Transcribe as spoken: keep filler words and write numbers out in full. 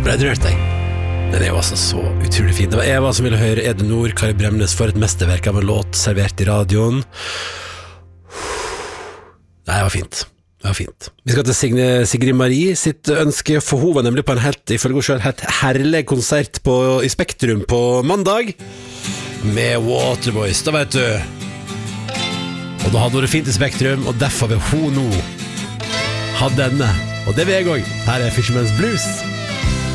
Ble du rørt deg? Den er jo altså så utrolig fin. Det var Eva som ville høre Ede Nord, Kari Bremnes for et mesterverk av en låt servert i radioen. Nei, det var fint. Det var fint. Vi skal til Signe, Sigrid Marie sitt ønske, for hun var nemlig på en helt, ifølge hun selv, helt herlig konsert på, i Spektrum på mandag med Waterboys, da vet du. Og da hadde hun det fint i Spektrum, og derfor vil hun nå ha denne. Og det vil jeg også. Her er Fisherman's Blues.